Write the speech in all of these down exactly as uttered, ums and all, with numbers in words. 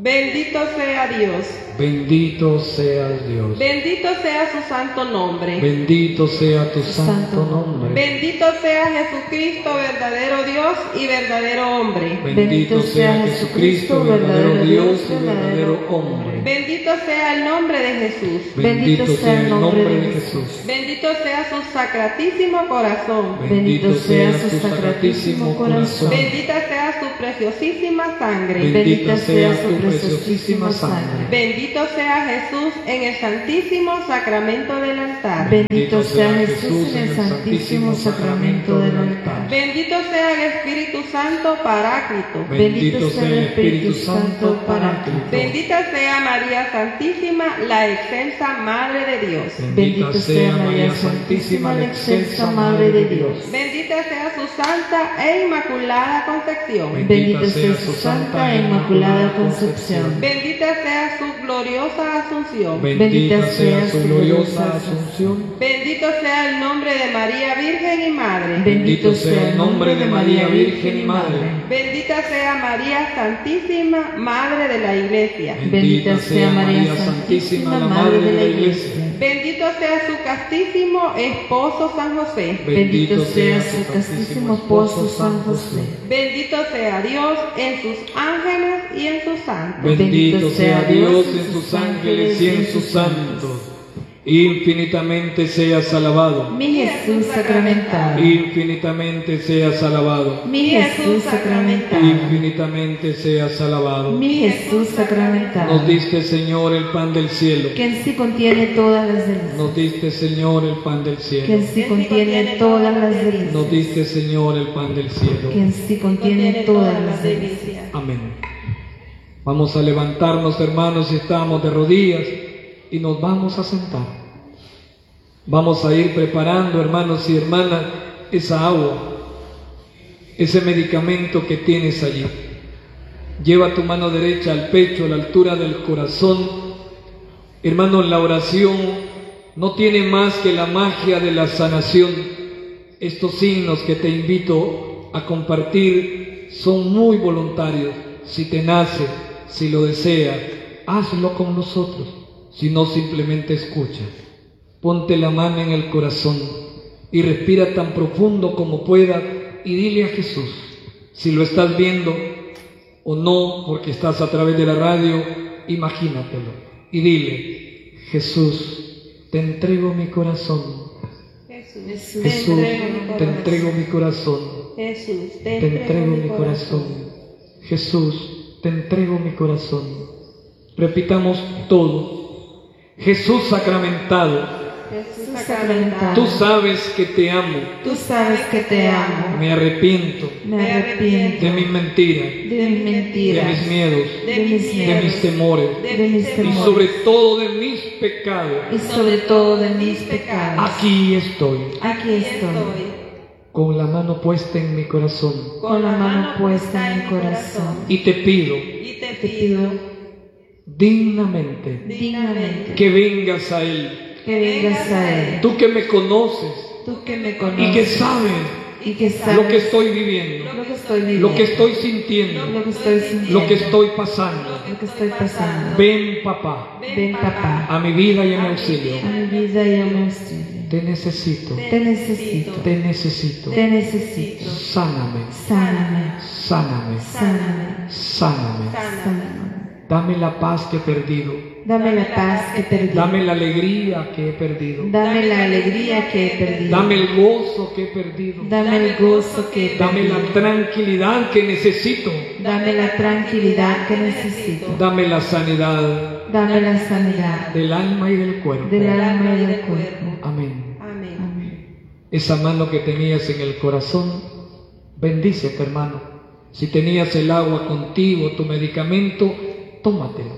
Bendito sea Dios. Bendito seas Dios. Bendito sea su santo nombre. Bendito sea tu santo nombre. Bendito sea Jesucristo, verdadero Dios y verdadero hombre. Bendito sea Jesucristo, verdadero Dios y verdadero hombre. Bendito sea el nombre de Jesús. Bendito sea el nombre de Jesús. Bendito sea su sacratísimo corazón. Bendito sea su sacratísimo corazón. Bendita sea su preciosísima sangre. Bendita sea su preciosísima sangre. Bendito sea Jesús en el santísimo sacramento del altar. Bendito sea Jesús en el santísimo sacramento del altar. Bendito sea el Espíritu Santo Paráclito. Bendito sea el Espíritu Santo Paráclito. Bendita sea María Santísima, la excelsa Madre de Dios. Bendito sea María Santísima, la excelsa Madre de Dios. Bendita sea su santa e inmaculada concepción. Bendita sea su santa e inmaculada concepción. Bendita sea su gloriosa asunción. Bendita sea su gloriosa asunción. Bendito sea el nombre de María Virgen y Madre. Bendito sea el nombre de María Virgen y Madre. Bendita sea María Santísima, Madre de la Iglesia. Bendita sea María Santísima, Madre de la Iglesia. Bendito sea su castísimo esposo San José. Bendito sea su castísimo esposo San José. Bendito sea Dios en sus ángeles y en sus santos. Bendito sea Dios en sus ángeles y en sus santos. Infinitamente seas alabado. Mi Jesús sacramentado. Infinitamente seas alabado. Mi Jesús sacramentado. Infinitamente seas alabado. Mi Jesús sacramentado. Nos diste, Señor, el pan del cielo. Que en sí contiene todas las delicias. Nos diste, Señor, el pan del cielo. Que en sí contiene todas las delicias. Nos diste, Señor, el pan del cielo. Que en sí contiene todas las delicias. Amén. Vamos a levantarnos, hermanos, si estamos de rodillas, y nos vamos a sentar. Vamos a ir preparando, hermanos y hermanas, esa agua, ese medicamento que tienes allí. Lleva tu mano derecha al pecho, a la altura del corazón. Hermanos, la oración no tiene más que la magia de la sanación. Estos signos que te invito a compartir son muy voluntarios. Si te nace, si lo desea, hazlo con nosotros. Si no, simplemente escucha. Ponte la mano en el corazón y respira tan profundo como puedas y dile a Jesús, si lo estás viendo o no, porque estás a través de la radio, imagínatelo y dile: Jesús, te entrego mi corazón. Jesús, Jesús, te entrego mi corazón. Jesús, te entrego mi corazón. Jesús, te entrego mi corazón. Repitamos todo. Jesús sacramentado, Jesús sacramentado, tú sabes que te amo. Tú sabes que te amo. Me arrepiento Me arrepiento de mis mentiras, de mis de mentiras, mis miedos, de mis de miedos, mis temores de mis y temores, sobre todo de mis pecados. y sobre todo de mis pecados. Aquí estoy, Aquí estoy, con la mano puesta en mi corazón, con la mano puesta en mi corazón, y te pido y te te pido dignamente dignamente que vengas a Él. que vengas a Él. Tú que me conoces Tú que me y que conoces sabes y que sabes lo que estoy viviendo, lo que estoy viviendo, lo que estoy sintiendo, lo que estoy sintiendo, lo que estoy pasando. lo que estoy pasando. Ven, papá, Ven, papá, a mi vida y a mi auxilio. a mi vida y a mi auxilio. Te necesito, Te necesito, te necesito. te necesito. Sáname, Sáname, sáname, sáname, sáname. sáname. Dame la paz que he perdido. Dame la paz que perdí. Dame la alegría que he perdido. Dame la alegría que he perdido. Dame el gozo que he perdido. Dame el gozo que he Dame perdido. la tranquilidad que necesito. Dame la tranquilidad que necesito. Dame la sanidad Dame la sanidad del alma y del cuerpo. del alma y del cuerpo. Amén. Amén. Amén. Esa mano que tenías en el corazón, bendícete, hermano. Si tenías el agua contigo, tu medicamento, tómatelo.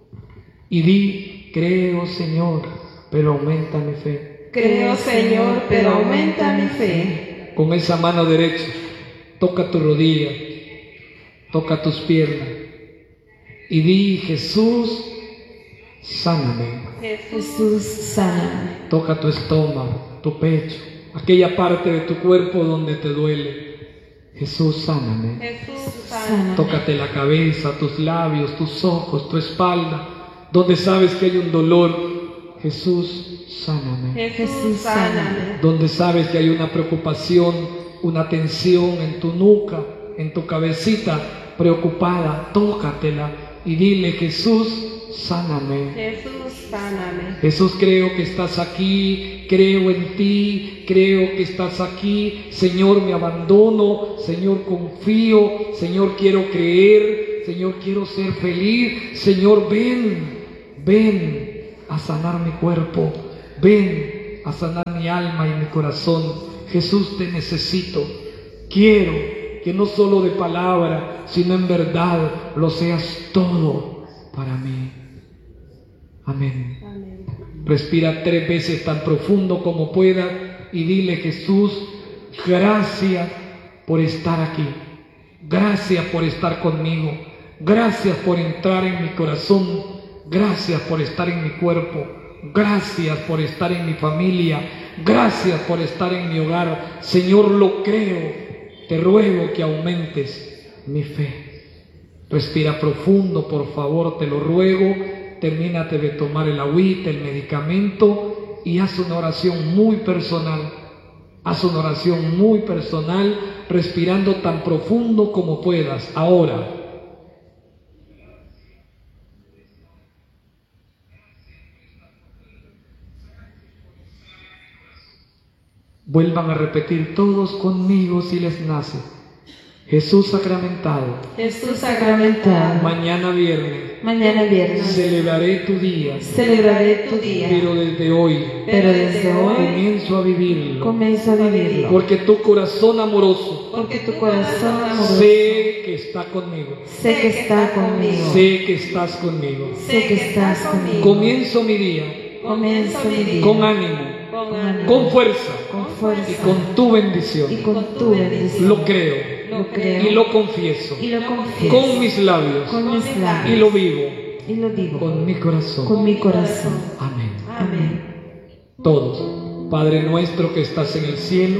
Y di: creo, Señor, pero aumenta mi fe. Creo, Señor, pero aumenta mi fe. Con esa mano derecha, toca tu rodilla, toca tus piernas y di: Jesús, sáname. Jesús, sáname. Toca tu estómago, tu pecho, aquella parte de tu cuerpo donde te duele. Jesús, sáname. Jesús, Sáname. sáname. Tócate la cabeza, tus labios, tus ojos, tu espalda, donde sabes que hay un dolor. Jesús, sáname. Jesús, sáname. Donde sabes que hay una preocupación, una tensión en tu nuca, en tu cabecita preocupada, tócatela y dile: Jesús, sáname. Jesús, sáname. Jesús, creo que estás aquí, creo en ti, creo que estás aquí. Señor, me abandono, Señor, confío, Señor, quiero creer, Señor, quiero ser feliz. Señor, ven, ven a sanar mi cuerpo, ven a sanar mi alma y mi corazón. Jesús, te necesito. Quiero que no solo de palabra, sino en verdad lo seas todo para mí. Amén. Amén. Respira tres veces tan profundo como pueda y dile: Jesús, gracias por estar aquí. Gracias por estar conmigo. Gracias por entrar en mi corazón. Gracias por estar en mi cuerpo. Gracias por estar en mi familia. Gracias por estar en mi hogar. Señor, lo creo. Te ruego que aumentes mi fe. Respira profundo, por favor, te lo ruego. Termínate de tomar el agüita, el medicamento, y haz una oración muy personal. Haz una oración muy personal, respirando tan profundo como puedas. Ahora. Vuelvan a repetir todos conmigo si les nace. Jesús sacramentado, Jesús sacramentado, mañana viernes mañana viernes celebraré tu día, celebraré tu día, pero desde hoy pero desde hoy comienzo a vivirlo, comienzo a vivirlo, porque tu corazón amoroso porque tu corazón amoroso sé que está conmigo, sé que está conmigo, sé que estás conmigo. sé que estás conmigo. Comienzo mi día Comienzo mi día con ánimo, Con ánimo. con fuerza con fuerza y con tu bendición. y con tu bendición. Lo creo Lo creo y lo confieso y lo confieso con mis labios con mis labios y lo vivo y lo digo con mi corazón. con mi corazón. Amén. Amén. Todos. Padre nuestro que estás en el cielo,